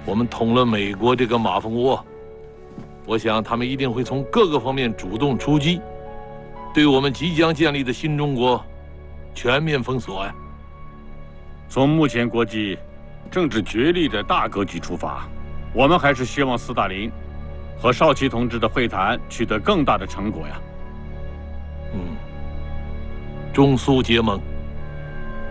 我们捅了美国这个马蜂窝，我想他们一定会从各个方面主动出击，对我们即将建立的新中国全面封锁呀。 从目前国际政治角力的大格局出发，我们还是希望斯大林和少奇同志的会谈取得更大的成果呀。 中苏结盟。